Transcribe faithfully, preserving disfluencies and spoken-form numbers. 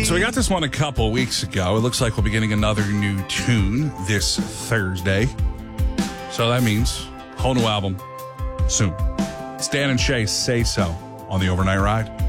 So we got this one a couple weeks ago. It looks like we'll be getting another new tune this Thursday. So that means whole new album soon. Stan and Shay Say So on the Overnight Ride.